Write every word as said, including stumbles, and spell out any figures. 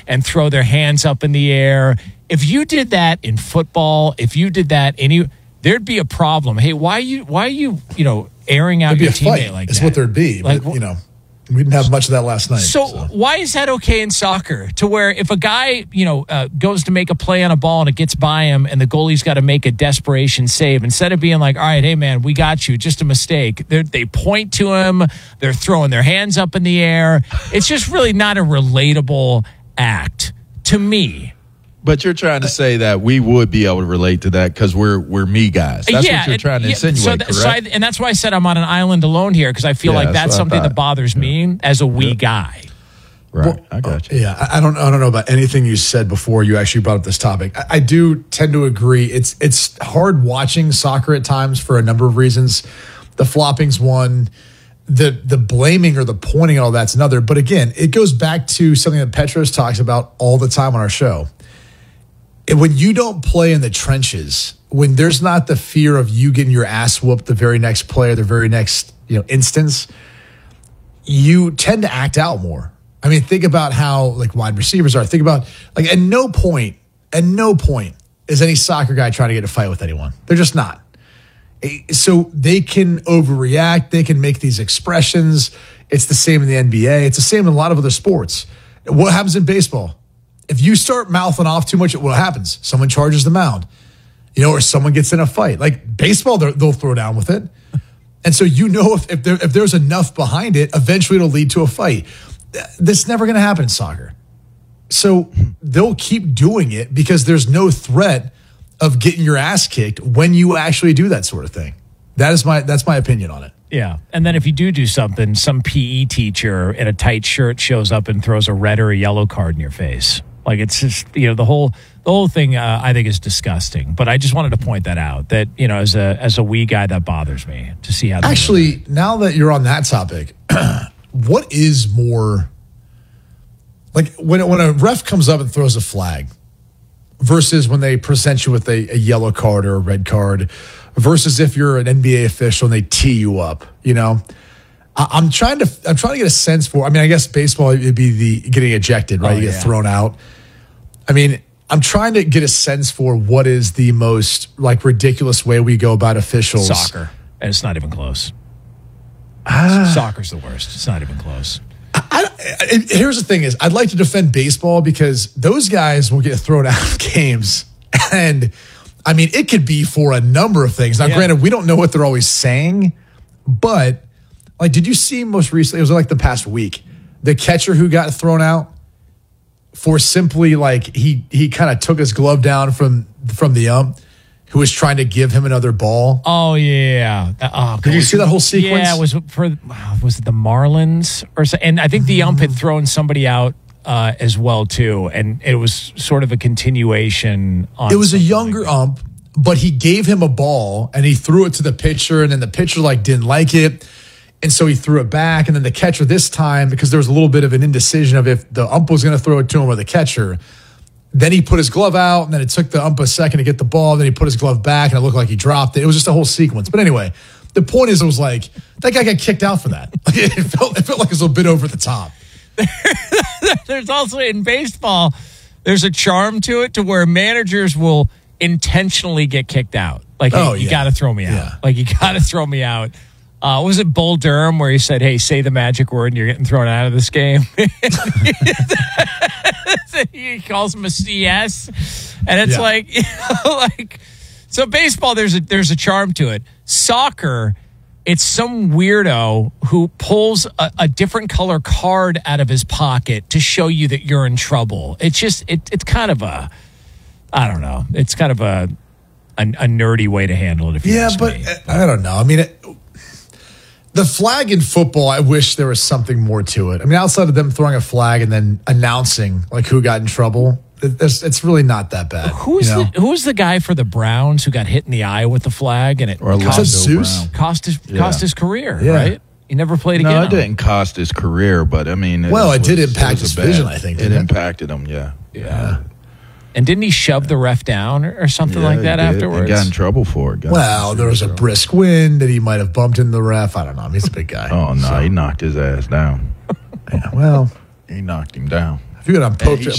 and throw their hands up in the air. If you did that in football, if you did that any, there'd be a problem. Hey, why are you why are you you know airing out There'd your be a teammate fight. like It's that? what there'd be. Like, but, you know, we didn't have much of that last night. So, So, why is that okay in soccer? To where if a guy, you know, uh, goes to make a play on a ball and it gets by him and the goalie's got to make a desperation save, instead of being like, all right, hey, man, we got you, just a mistake, They're, they point to him, they're throwing their hands up in the air. It's just really not a relatable act to me. But you're trying to say that we would be able to relate to that because we're we're me guys. That's yeah, what you're trying to yeah, insinuate, so th- correct? so I, and that's why I said I'm on an island alone here, because I feel Yeah, like that's that's what I something thought. that bothers me as a we Yeah. guy. right, Well, I got you. yeah, I I don't, I don't know about anything you said before you actually brought up this topic. I, I do tend to agree. It's, it's hard watching soccer at times for a number of reasons. The flopping's one. The the blaming or the pointing and all that's another. But again, it goes back to something that Petros talks about all the time on our show. And when you don't play in the trenches, when there's not the fear of you getting your ass whooped the very next play or the very next, you know, instance, you tend to act out more. I mean, think about how like wide receivers are. Think about like at no point, at no point is any soccer guy trying to get in a fight with anyone. They're just not. So they can overreact. They can make these expressions. It's the same in the N B A. It's the same in a lot of other sports. What happens in baseball? If you start mouthing off too much, what happens? Someone charges the mound, you know, or someone gets in a fight. Like baseball, they'll throw down with it. And so you know if if, there, if there's enough behind it, eventually it'll lead to a fight. That's never going to happen in soccer. So they'll keep doing it because there's no threat of getting your ass kicked when you actually do that sort of thing. That is my that's my opinion on it. Yeah. And then if you do do something, some P E teacher in a tight shirt shows up and throws a red or a yellow card in your face. Like it's just, you know, the whole the whole thing uh, I think is disgusting. But I just wanted to point that out that, you know, as a as a wee guy, that bothers me to see how. Actually, now that you're on that topic, what is more like when when a ref comes up and throws a flag versus when they present you with a, a yellow card or a red card versus if you're an N B A official and they tee you up, you know? I'm trying to I'm trying to get a sense for. I mean, I guess baseball it'd be the getting ejected, right? Oh, you get yeah. thrown out. I mean, I'm trying to get a sense for what is the most like ridiculous way we go about officials. Soccer, and it's not even close. Ah. Soccer's the worst. It's not even close. I, I, here's the thing: is I'd like to defend baseball because those guys will get thrown out of games, and I mean it could be for a number of things. Now, Yeah. granted, we don't know what they're always saying, but. Like, did you see most recently, it was like the past week, the catcher who got thrown out for simply like, he he kind of took his glove down from from the ump who was trying to give him another ball? Oh, yeah. Uh, oh, Did you see that whole sequence? Yeah, it was for, was it the Marlins? or so, And I think the ump had thrown somebody out uh, as well, too. And it was sort of a continuation on It was a something younger like that. ump, but he gave him a ball and he threw it to the pitcher, and then the pitcher like didn't like it. And so he threw it back, and then the catcher this time, because there was a little bit of an indecision of if the ump was going to throw it to him or the catcher, then he put his glove out, and then it took the ump a second to get the ball, then he put his glove back, and it looked like he dropped it. It was just a whole sequence. But anyway, the point is it was like, that guy got kicked out for that. It felt, it felt like it was a bit over the top. There's also, in baseball, there's a charm to it to where managers will intentionally get kicked out. Like, hey, Oh, you yeah. got to throw me out. Yeah. Like, you got to throw me out. Uh, was it Bull Durham where he said, hey, say the magic word and you're getting thrown out of this game? He calls him a C S. And it's Yeah. like, you know, like, so baseball, there's a, there's a charm to it. Soccer, it's some weirdo who pulls a, a different color card out of his pocket to show you that you're in trouble. It's just, it, it's kind of a, I don't know. It's kind of a, a, a nerdy way to handle it. If you Yeah, ask but me. uh, I don't know. I mean, it, the flag in football, I wish there was something more to it. I mean, outside of them throwing a flag and then announcing like who got in trouble, it, it's, it's really not that bad. Who's you know? the who's the guy for the Browns who got hit in the eye with the flag and it Or cost, Lonzo Zeus? Brown. cost his Yeah. cost his career, Yeah. right? He never played No, again. it didn't cost his career, but I mean, it Well, it was- did impact was a his bad- vision, I think, It didn't it? impacted him, yeah. Yeah. And didn't he shove the ref down or, or something Yeah, like he that did. afterwards? He got in trouble for it. Got Well, there was a brisk wind that he might have bumped into the ref. I don't know. He's a big guy. Oh, no, So, he knocked his ass down. yeah, well, He knocked him down. if you got on Hey, he post